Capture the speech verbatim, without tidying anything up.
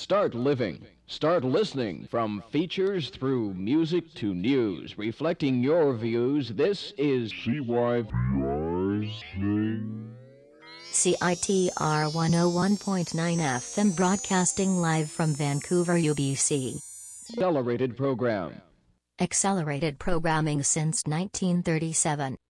Start living. Start listening. From features through music to news, reflecting your views. This is C Y Yours C I T R one oh one point nine F M, broadcasting live from Vancouver, U B C. Accelerated Program. Accelerated programming since nineteen thirty-seven.